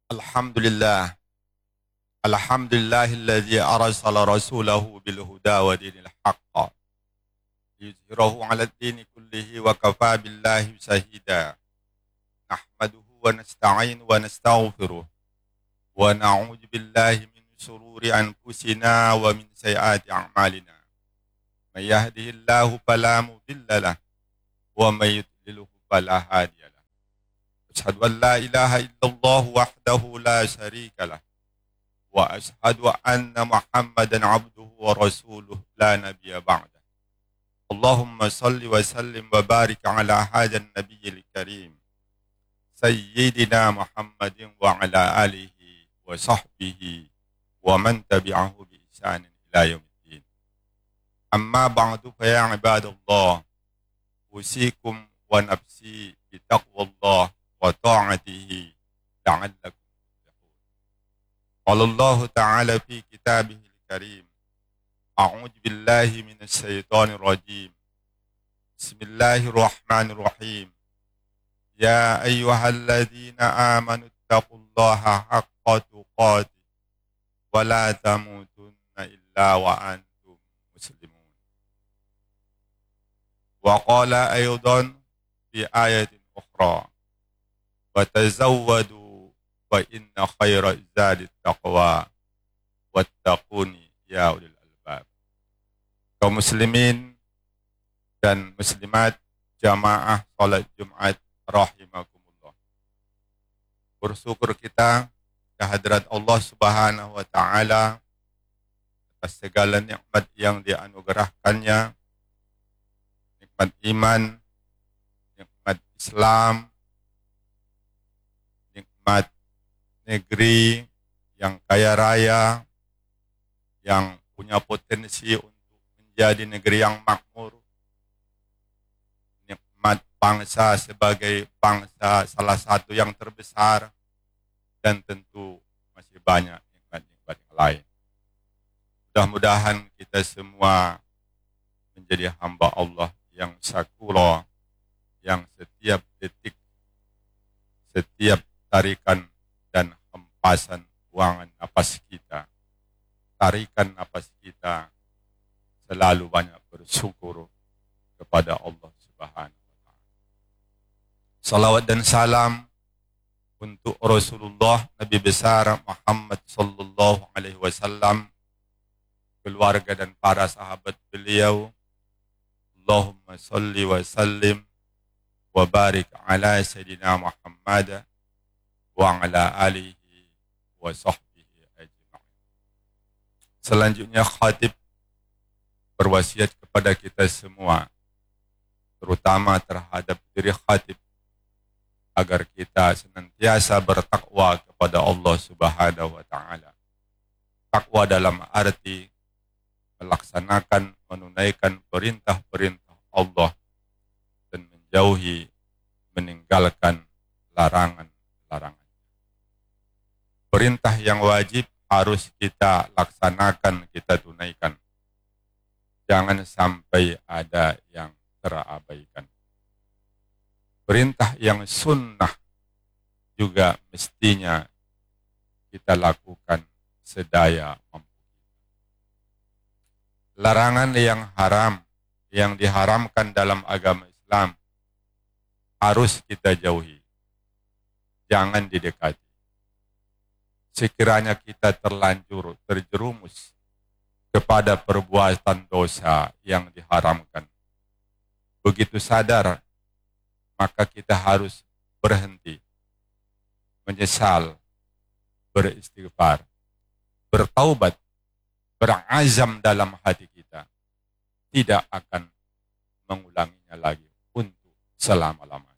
Alhamdulillah. Alhamdulillahilladzi arsala rasulahu bil huda wa dinil haqq. Yuzhirahu 'ala ad-dini kullihi wa kafa billahi shahida. Nahmaduhu wa nasta'inu wa nastaghfiruh. Wa na'udzu billahi min shururi anfusina wa min sayyiati a'malina. May yahdihillahu fala mudilla lahu wa may yudlilhu fala hadiya lahu. Asyhadu an la ilaha illallah wahdahu la syarika lahu. وأشهد أن محمدا عبده ورسوله لا نبي بعده اللهم صل وسلم وبارك على هذا النبي الكريم سيدنا محمد وعلى آله وصحبه ومن تبعه بإحسان إلى يوم الدين أما بعد فيا عباد الله أوصيكم ونفسي بتقوى الله وطاعته لعلكم قال الله تعالى في كتابه الكريم أعوذ بالله من الشيطان الرجيم بسم الله الرحمن الرحيم يا أيها الذين آمنوا اتقوا الله حق تقاته ولا تموتن إلا وأنتم مسلمون وقال أيضا في آية أخرى وتزودوا وإن خير الزاد التقوى wattaquni ya ulil albab. Kaum muslimin dan muslimat jamaah salat Jumat rahimakumullah. Bersyukur kita kehadirat Allah Subhanahu wa taala atas segala nikmat yang dianugerahkannya, nikmat iman, nikmat Islam, nikmat negeri yang kaya raya, yang punya potensi untuk menjadi negeri yang makmur, nikmat bangsa sebagai bangsa salah satu yang terbesar, dan tentu masih banyak nikmat-nikmat yang lain. Mudah-mudahan kita semua menjadi hamba Allah yang syakura, yang setiap detik, setiap tarikan dan hempasan buangan napas kita, tarikan napas kita, selalu banyak bersyukur kepada Allah Subhanahu wa taala. Salawat dan salam untuk Rasulullah Nabi besar Muhammad sallallahu alaihi wasallam, keluarga dan para sahabat beliau. Allahumma salli wa sallim wa barik ala sayyidina Muhammad wa ala alihi wa sahbihi ajma'in. Selanjutnya khatib berwasiat kepada kita semua, terutama terhadap diri khatib, agar kita senantiasa bertakwa kepada Allah Subhanahu wa taala. Takwa dalam arti melaksanakan, menunaikan perintah-perintah Allah dan meninggalkan larangan-larangan. Perintah yang wajib harus kita laksanakan, kita tunaikan. Jangan sampai ada yang terabaikan. Perintah yang sunnah juga mestinya kita lakukan sedaya mampu. Larangan yang haram, yang diharamkan dalam agama Islam, harus kita jauhi. Jangan didekati. Sekiranya kita terlanjur terjerumus kepada perbuatan dosa yang diharamkan, begitu sadar, maka kita harus berhenti, menyesal, beristighfar, bertaubat, berazam dalam hati kita, tidak akan mengulanginya lagi untuk selama-lamanya.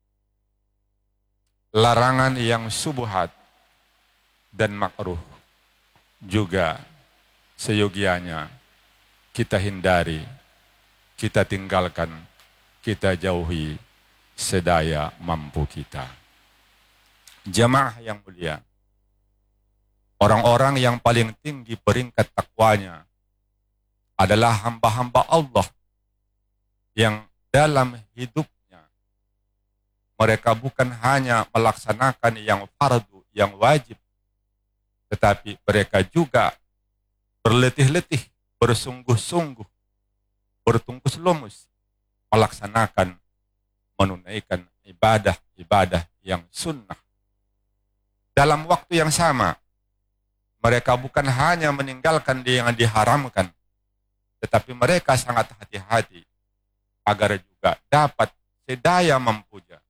Larangan yang syubhat dan makruh juga seyogianya kita hindari, kita tinggalkan, kita jauhi sedaya mampu kita. Jamaah yang mulia, orang-orang yang paling tinggi peringkat takwanya adalah hamba-hamba Allah yang dalam hidupnya mereka bukan hanya melaksanakan yang fardu, yang wajib. Tetapi mereka juga berletih-letih, bersungguh-sungguh, bertungkus lumus melaksanakan, menunaikan ibadah-ibadah yang sunnah. Dalam waktu yang sama, mereka bukan hanya meninggalkan yang diharamkan, tetapi mereka sangat hati-hati agar juga dapat sedaya mampunya